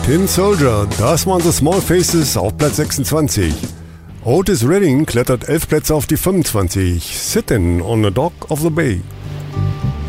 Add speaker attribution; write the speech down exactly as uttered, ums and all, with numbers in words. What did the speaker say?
Speaker 1: Tin Soldier, das waren The Small Faces auf Platz sechsundzwanzig. Otis Redding klettert elf Plätze auf die fünfundzwanzig. Sittin' on the Dock of the Bay.